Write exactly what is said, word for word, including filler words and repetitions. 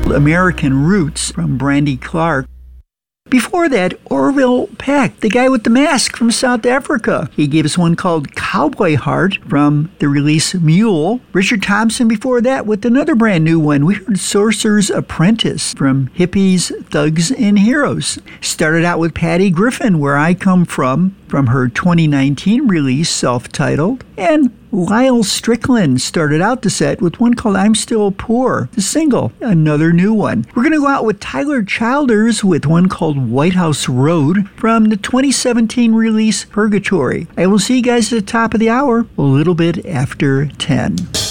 called American Roots from Brandy Clark. Before that, Orville Peck, the guy with the mask from South Africa. He gave us one called Cowboy Heart from the release Mule. Richard Thompson before that with another brand new one. We heard Sorcerer's Apprentice from Hippies, Thugs, and Heroes. Started out with Patty Griffin, Where I Come From, from her twenty nineteen release, self-titled. And Lyle Strickland started out the set with one called I'm Still Poor, the single, another new one. We're going to go out with Tyler Childers with one called White House Road from the twenty seventeen release Purgatory. I will see you guys at the top of the hour, a little bit after ten.